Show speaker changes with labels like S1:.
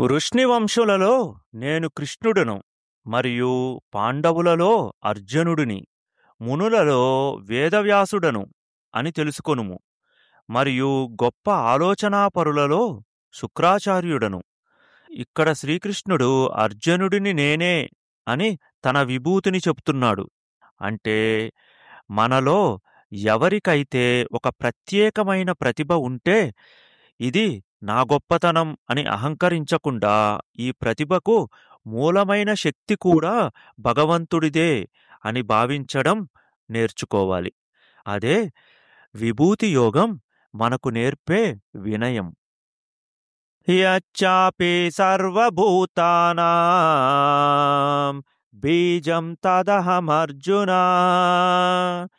S1: వృష్ణివంశులలో నేను కృష్ణుడను, మరియు పాండవులలో అర్జునుడిని, మునులలో వేదవ్యాసుడను అని తెలుసుకొనుము. మరియు గొప్ప ఆలోచనాపరులలో శుక్రాచార్యుడను. ఇక్కడ శ్రీకృష్ణుడు అర్జునుడిని నేనే అని తన విభూతిని చెప్తున్నాడు. అంటే మనలో ఎవరికైతే ఒక ప్రత్యేకమైన ప్రతిభ ఉంటే ఇది నా గొప్పతనం అని అహంకరించకుండా ఈ ప్రతిభకు మూలమైన శక్తి కూడా భగవంతుడిదే అని భావించడం నేర్చుకోవాలి. అదే విభూతి యోగం మనకు నేర్పే వినయం. యచ్చాపి సర్వభూతానాం బీజం తదహమర్జున